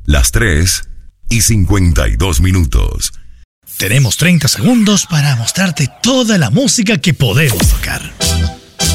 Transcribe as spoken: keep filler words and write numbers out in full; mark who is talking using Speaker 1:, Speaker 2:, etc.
Speaker 1: las tres y cincuenta y dos minutos.
Speaker 2: Tenemos treinta segundos para mostrarte toda la música que podemos tocar.